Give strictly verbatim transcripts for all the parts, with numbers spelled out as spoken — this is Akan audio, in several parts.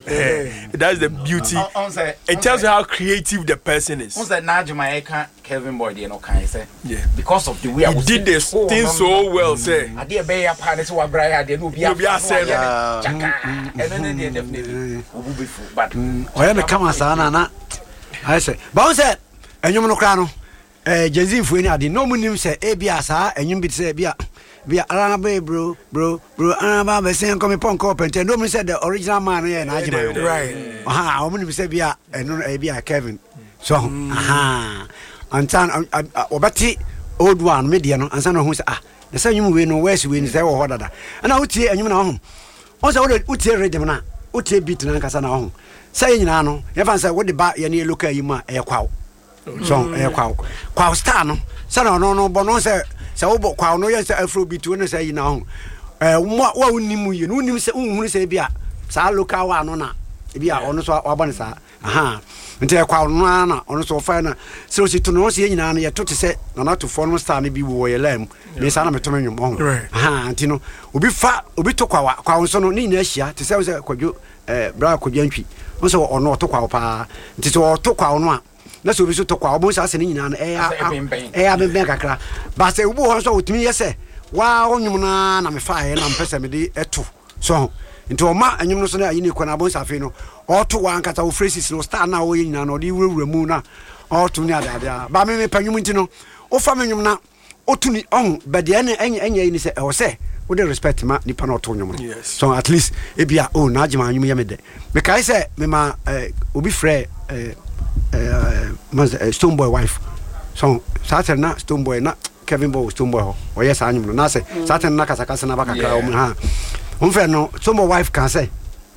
Yeah. That's the beauty. Uh, uh, say, it tells you how creative the person is. Who's that Najima can't Kevin Boy, you know, can I say? Yeah. Because of the way I was did this oh, thing so well, say. I did a parents who are bright, I didn't be a said, and then they definitely will be full. But where the Kamasana, I say, Bounce it, and you know, Crano, Jazzy Fuini, I did no moon say, Abiasa, and you be say, Bia. Be Arabe, bro, bro, bro. Arabe saying come upon carpet. And nobody said the original man here. Right. Aha. I'm going to say be a no be a Kevin. So aha. And son, obati old one mediano. And son who say ah. The same you win no west win say what other. And I would say and you know. Also what would say read them na. Would say beat na kasa na home. Say you know. You fan say what the back you look at you ma e kwaw. So e kwaw. Kwaw star no. Say no no but no say so wo kwa no yes afrobeat we no say you know eh wa unimu you no nim say unhunu say bia sa local wa no na bia ono so wabane sa aha nti kwa no na ono so fa na so si to no say nyina na ye to te say na na to form star na bi wo ye lam me sa na me to menwom oh aha nti no obi fa obi to kwa kwa so no ni na ahia te say say kwadwo eh bra kwadwo antwi wo so ono to kwa pa nti so to kwa no a na so bi so to kwa obo sa se ni nyina na eh eh abemben kakra ba se ubu ho so otimi yese wa onyum na na me fa eh na mpese me de eto so nti o ma anyum no so na ayini kwana bon safe no o to wa nkata o phrases no star na o ye nyina na o de wurawura mu na o to ni adada ba me me panyum nti no o fa menyum na o to ni on be de ene enya enya ni se o se we dey respect ma ni pa na o to nyum no so at least e bia o na agima anyum ye me de me kai se me ma obi frɛ eh Uh, uh, Stone Boy wife. So Saturn na Stone Boy na Kevin Boy Stone Boy ho. O yes anyum no na say Saturn na kasa kasa na baka kra o mu ha. On fe no Stone Boy wife kan say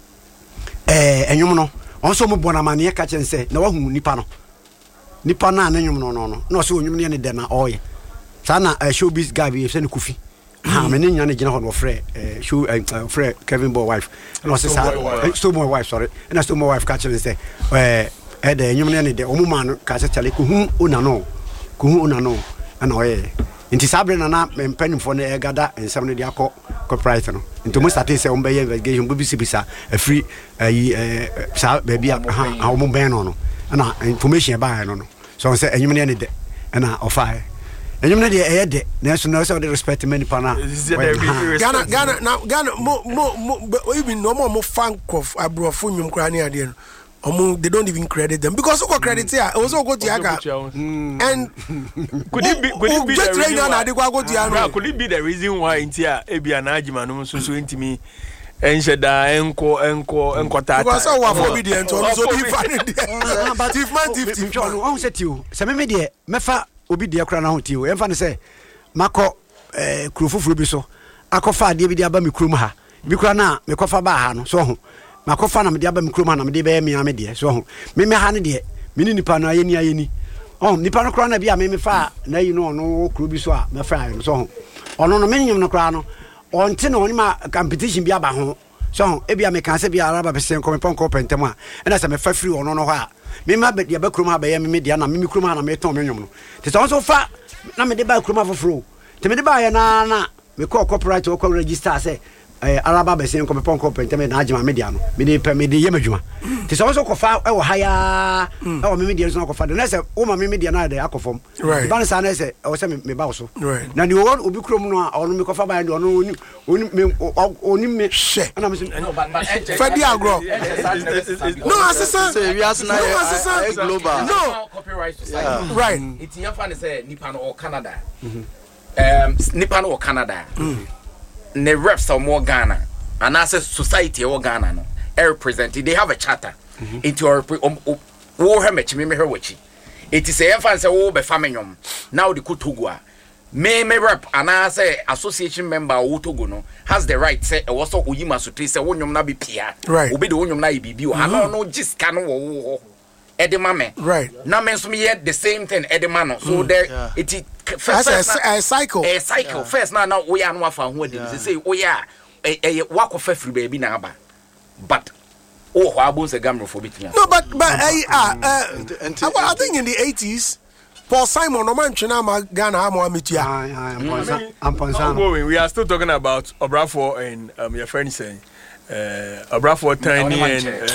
eh enyum no on so mo bona mane ka chen say na wahu nipa no. Nipa na anyum no no no. Na so onyum ne ne de na oye. Sa na showbiz guy bi say ne kufi. Ha me ne nya ne gina ho no frɛ eh show frɛ Kevin Boy wife. No say Stone Boy wife sorry. Na Stone Boy wife ka chen say eh eh de enyum ne de omo man ka se chale ko hu una no ko hu una no ana oye nti sabre na na mpanimfo ne egada ensam ne de akọ corporate no nti mo start say on be investigation bo bisi bisa a free eh sa ba bia ha omo ben no no ana information ba no no so say enyum ne de ana ofa enyum ne de eh de na so na so de respect many pana Ghana Ghana now Ghana mo mo even no mo fan of abrofo nyum kra ne ade no Um, they don't even credit them because who credit here? Also go to Yaga. And could it be? Could it be the reason why? Go could it be the reason why in here Ebi Anajima no so so into me? Ensheda enko enko enko tata. Because I want obedient on so different. But if man if if you want set you, se me me de me fa obedient kra na ho ti o. Em fa ne say mako eh kurofufuro bi so. Akofa de bi de aba me kurom ha. Bi kra na me kofa ba ha no so ho. Makofa na me de aba me kroma na me de be me ame de so ho me me ha ne de me ni nipa no ayeni ayeni oh nipa no kra na bia me me fa na yi no no kro bi so a me fa no so ho ono no me nyum no kra no onte no oni ma competition bi aba ho so ho e bia me kan se bia araba be sen ko me pon ko pentem a e na se me fa free ono no ho a me ma be de ba kroma ba ye me me de na me me kroma na me ton me nyum no te so so fa na me de ba kroma foforo te me de ba ye na na me ko corporate ko register say eh araba be sen ko me pon ko pentem na agima media no me de pe me de yemadwuma ti so so ko fa e wo haya e wo me media so ko fa de na se wo ma me media na de akofom ba na sa na se o se me ba wo so na ni wo obi krom no a ono me ko fa ba de ono oni oni oni me she na me fa di agro no assistant say we as na global no copyright society right it's your fan say nipa no or Canada um nipa no or Canada ne reps of more Ghana and as a society or Ghana no represented they have a charter mm-hmm. into our war hemech me me herwachi it is a fan say wo be famanyom now the kutugwa me me rep and as a association member wo togo no has the right say e was so oyima so say wonyom na be pia right obi de wonyom na bibi o ano no giska no wo edema me right na me so me the same thing edema no so mm. there yeah. it first a, a cycle a cycle yeah. first now now we are no afa ho ade say oh yeah eh wakofa free baby na aba but oh ho abon se gamro for bitia no but but eh ah I think in the eighties Paul Simon no man twena ma Ghana ha mo ametia I'm I'm going we are still talking about Obrafo and um your friend saying uh Obrafo Tiny and